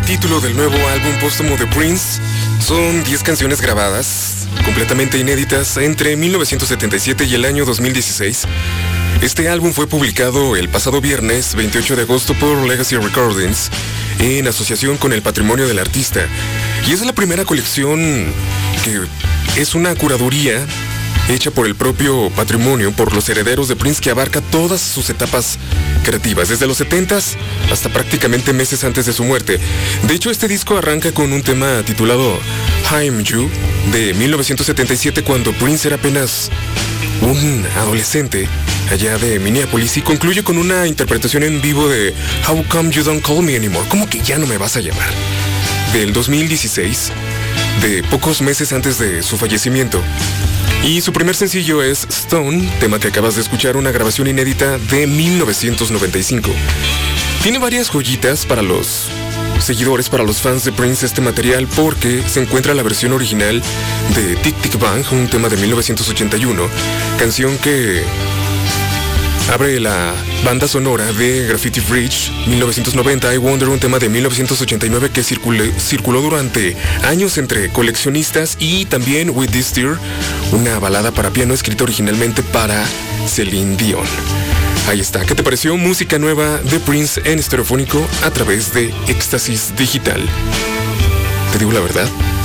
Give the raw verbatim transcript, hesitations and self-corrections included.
título del nuevo álbum póstumo de Prince. Son diez canciones grabadas, completamente inéditas, entre mil novecientos setenta y siete y el año dos mil dieciséis. Este álbum fue publicado el pasado viernes veintiocho de agosto por Legacy Recordings en asociación con el patrimonio del artista. Y es la primera colección que es una curaduría hecha por el propio patrimonio, por los herederos de Prince, que abarca todas sus etapas creativas, desde los setentas hasta prácticamente meses antes de su muerte. De hecho, este disco arranca con un tema titulado I'm You, de mil novecientos setenta y siete, cuando Prince era apenas un adolescente allá de Minneapolis, y concluye con una interpretación en vivo de How Come You Don't Call Me Anymore, ¿cómo que ya no me vas a llamar?, del dos mil dieciséis, de pocos meses antes de su fallecimiento. Y su primer sencillo es Stone, tema que acabas de escuchar, una grabación inédita de mil novecientos noventa y cinco. Tiene varias joyitas para los seguidores, para los fans de Prince, este material, porque se encuentra la versión original de Tic Tic Bang, un tema de mil novecientos ochenta y uno, canción que abre la banda sonora de Graffiti Bridge mil novecientos noventa, I Wonder, un tema de mil novecientos ochenta y nueve que circulé, circuló durante años entre coleccionistas, y también With This Tear, una balada para piano escrita originalmente para Celine Dion. Ahí está. ¿Qué te pareció? Música nueva de Prince en estereofónico a través de Éxtasis Digital. Te digo la verdad,